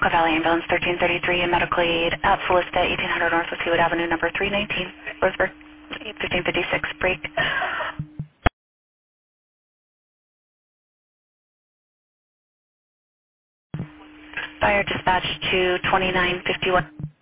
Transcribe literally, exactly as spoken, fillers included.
Yucca Valley Ambulance thirteen thirty-three and medical aid at Felista, eighteen hundred North Westwood Avenue, number three nineteen, Roseburg, fifteen fifty-six, break. Fire dispatch to twenty-nine fifty-one.